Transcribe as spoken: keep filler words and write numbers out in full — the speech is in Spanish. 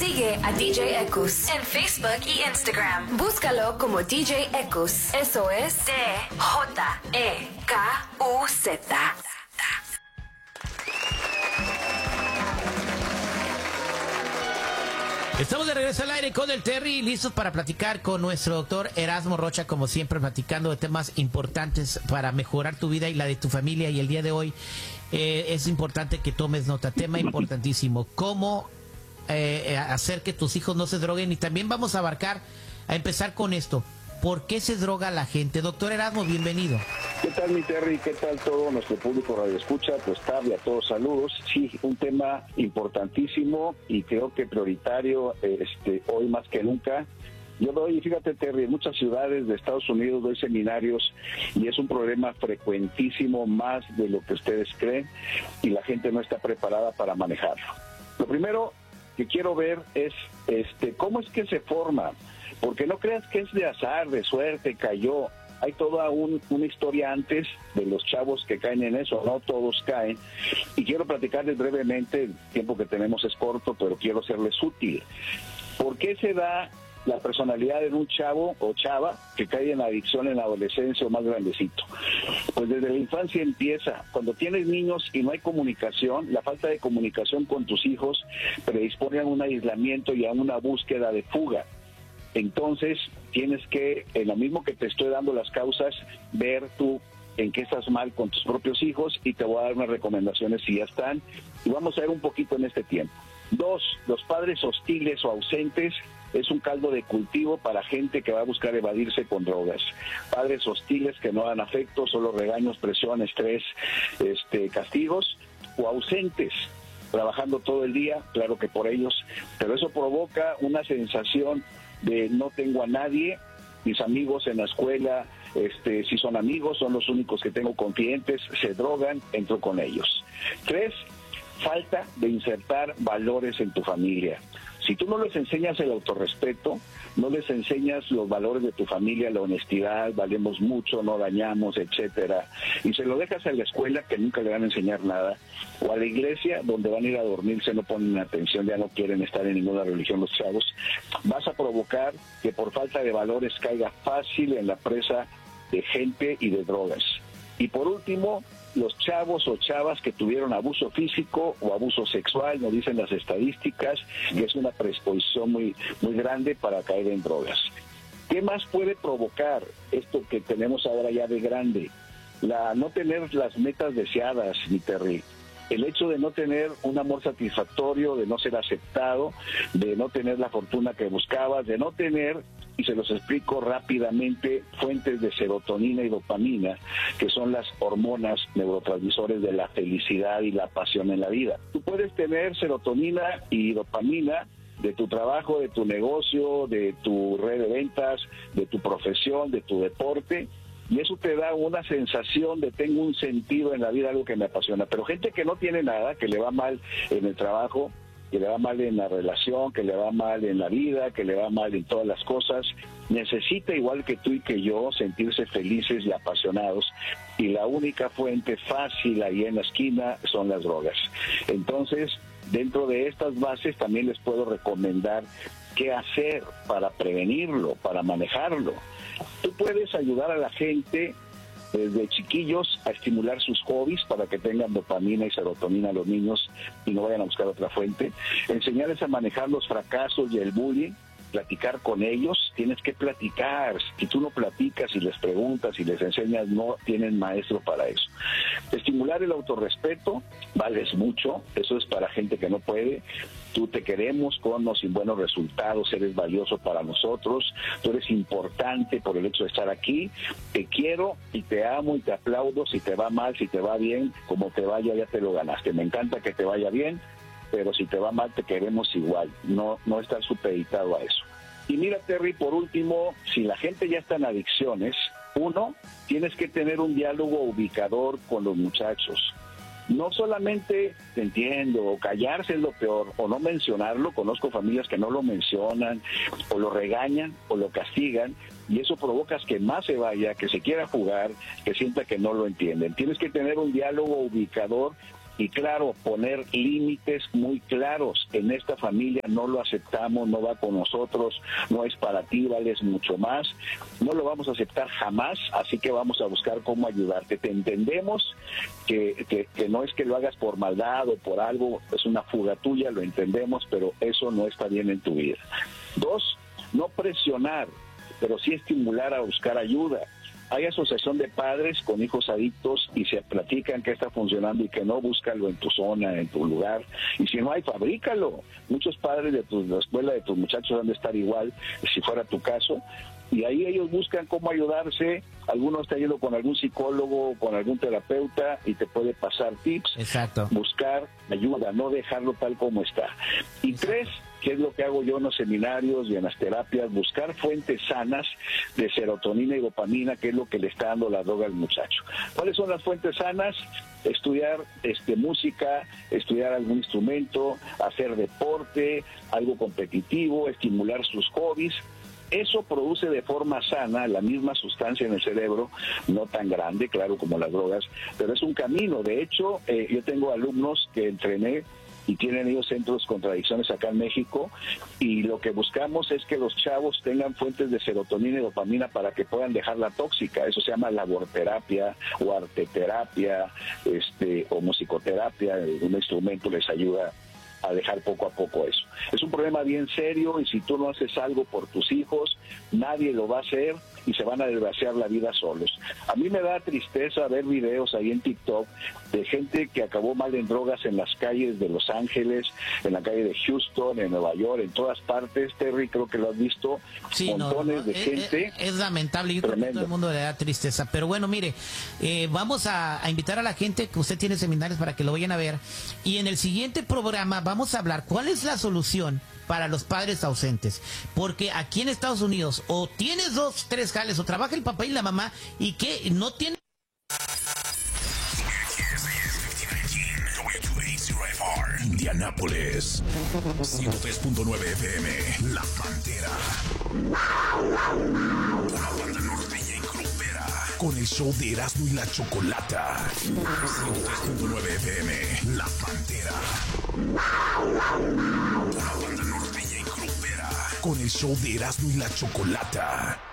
Sigue a D J Ekus en Facebook y Instagram. Búscalo como D J Ekus. Eso es D J E K U Z. Estamos de regreso al aire con el Terry, listos para platicar con nuestro doctor Erasmo Rocha, como siempre, platicando de temas importantes para mejorar tu vida y la de tu familia. Y el día de hoy eh, es importante que tomes nota, tema importantísimo, cómo eh, hacer que tus hijos no se droguen. Y también vamos a abarcar, a empezar con esto, ¿por qué se droga la gente? Doctor Erasmo, bienvenido. ¿Qué tal, mi Terry? ¿Qué tal todo nuestro público radio escucha? Pues Tavi, a todos saludos. Sí, un tema importantísimo y creo que prioritario este, hoy más que nunca. Yo doy, fíjate, Terry, en muchas ciudades de Estados Unidos doy seminarios y es un problema frecuentísimo, más de lo que ustedes creen, y la gente no está preparada para manejarlo. Lo primero que quiero ver es este, cómo es que se forma, porque no creas que es de azar, de suerte, cayó. Hay toda un, una historia antes de los chavos que caen en eso, no todos caen. Y quiero platicarles brevemente, el tiempo que tenemos es corto, pero quiero serles útil. ¿Por qué se da la personalidad de un chavo o chava que cae en la adicción en la adolescencia o más grandecito? Pues desde la infancia empieza. Cuando tienes niños y no hay comunicación, la falta de comunicación con tus hijos predispone a un aislamiento y a una búsqueda de fuga. Entonces tienes que, en lo mismo que te estoy dando las causas, ver tú en qué estás mal con tus propios hijos, y te voy a dar unas recomendaciones si ya están, y vamos a ver un poquito en este tiempo. Dos, los padres hostiles o ausentes es un caldo de cultivo para gente que va a buscar evadirse con drogas. Padres hostiles que no dan afecto, solo regaños, presión, estrés, este, castigos, o ausentes, trabajando todo el día, claro que por ellos, pero eso provoca una sensación de no tengo a nadie, mis amigos en la escuela, este, si son amigos, son los únicos que tengo confidentes, se drogan, entro con ellos. Tres, falta de insertar valores en tu familia. Si tú no les enseñas el autorrespeto, no les enseñas los valores de tu familia, la honestidad, valemos mucho, no dañamos, etcétera, y se lo dejas a la escuela, que nunca le van a enseñar nada, o a la iglesia, donde van a ir a dormirse, no ponen atención, ya no quieren estar en ninguna religión los chavos, vas a provocar que por falta de valores caiga fácil en la presa de gente y de drogas. Y por último, los chavos o chavas que tuvieron abuso físico o abuso sexual, nos dicen las estadísticas, que es una predisposición muy, muy grande para caer en drogas. ¿Qué más puede provocar esto que tenemos ahora ya de grande? La no tener las metas deseadas, mi Terry. El hecho de no tener un amor satisfactorio, de no ser aceptado, de no tener la fortuna que buscabas, de no tener, y se los explico rápidamente, fuentes de serotonina y dopamina, que son las hormonas neurotransmisores de la felicidad y la pasión en la vida. Tú puedes tener serotonina y dopamina de tu trabajo, de tu negocio, de tu red de ventas, de tu profesión, de tu deporte, y eso te da una sensación de tengo un sentido en la vida, algo que me apasiona. Pero gente que no tiene nada, que le va mal en el trabajo, que le va mal en la relación, que le va mal en la vida, que le va mal en todas las cosas, necesita, igual que tú y que yo, sentirse felices y apasionados, y la única fuente fácil ahí en la esquina son las drogas. Entonces, dentro de estas bases también les puedo recomendar qué hacer para prevenirlo, para manejarlo. Tú puedes ayudar a la gente desde chiquillos a estimular sus hobbies para que tengan dopamina y serotonina a los niños y no vayan a buscar otra fuente. Enseñarles a manejar los fracasos y el bullying, platicar con ellos. Tienes que platicar. Si tú no platicas y les preguntas y les enseñas, no tienen maestro para eso. Estimular el autorrespeto, vales mucho, eso es para gente que no puede. Tú te queremos con o sin buenos resultados, eres valioso para nosotros, tú eres importante por el hecho de estar aquí, te quiero y te amo y te aplaudo, si te va mal, si te va bien, como te vaya ya te lo ganaste. Me encanta que te vaya bien, pero si te va mal te queremos igual, no, no estar supeditado a eso. Y mira, Terry, por último, si la gente ya está en adicciones, uno, tienes que tener un diálogo ubicador con los muchachos. No solamente, te entiendo, o callarse es lo peor, o no mencionarlo. Conozco familias que no lo mencionan, o lo regañan, o lo castigan, y eso provoca que más se vaya, que se quiera jugar, que sienta que no lo entienden. Tienes que tener un diálogo ubicador y claro, poner límites muy claros. En esta familia no lo aceptamos, no va con nosotros, no es para ti, vales mucho más, no lo vamos a aceptar jamás, así que vamos a buscar cómo ayudarte. Te entendemos que, que, que no es que lo hagas por maldad o por algo, es una fuga tuya, lo entendemos, pero eso no está bien en tu vida. Dos, no presionar, pero sí estimular a buscar ayuda. Hay asociación de padres con hijos adictos y se platican qué está funcionando y que no, búscalo en tu zona, en tu lugar. Y si no hay, fabrícalo. Muchos padres de, tu, de la escuela de tus muchachos han de estar igual, si fuera tu caso. Y ahí ellos buscan cómo ayudarse. Algunos están yendo con algún psicólogo, con algún terapeuta y te puede pasar tips. Exacto. Buscar ayuda, no dejarlo tal como está. Y Exacto. Tres, ¿qué es lo que hago yo en los seminarios y en las terapias? Buscar fuentes sanas de serotonina y dopamina, que es lo que le está dando la droga al muchacho. ¿Cuáles son las fuentes sanas? Estudiar este, música, estudiar algún instrumento, hacer deporte, algo competitivo, estimular sus hobbies. Eso produce de forma sana la misma sustancia en el cerebro, no tan grande, claro, como las drogas, pero es un camino. De hecho, eh, yo tengo alumnos que entrené y tienen ellos centros contra adicciones acá en México, y lo que buscamos es que los chavos tengan fuentes de serotonina y dopamina para que puedan dejar la tóxica. Eso se llama laborterapia o arteterapia, este, o musicoterapia. Un instrumento les ayuda a dejar poco a poco eso. Es un problema bien serio, y si tú no haces algo por tus hijos, nadie lo va a hacer y se van a desgraciar la vida solos. A mí me da tristeza ver videos ahí en TikTok de gente que acabó mal en drogas en las calles de Los Ángeles, en la calle de Houston, en Nueva York, en todas partes. Terry, creo que lo has visto. Sí, montones no, no, de es, gente. Es, es lamentable, yo creo que todo el mundo le da tristeza. Pero bueno, mire, eh, vamos a, a invitar a la gente que usted tiene seminarios para que lo vayan a ver. Y en el siguiente programa vamos a hablar cuál es la solución para los padres ausentes, porque aquí en Estados Unidos o tienes dos, tres jales, o trabaja el papá y la mamá y que no tiene. Indianápolis, ciento tres punto nueve F M, La Pantera, una banda norteña y grupera, con el show de Erasmo y la Chocolata, ciento tres punto nueve F M, La Pantera, una banda norteña y grupera, con el show de Erasmo y la Chocolata.